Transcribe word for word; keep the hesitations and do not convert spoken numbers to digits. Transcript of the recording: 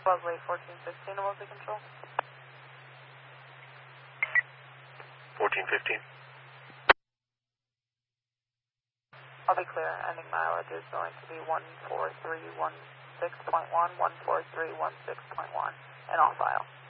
Buzzley fourteen fifteen, Wesley Control. fourteen fifteen. I'll be clear. Ending mileage is going to be one four three one six point one, one four three one six point one, and all file.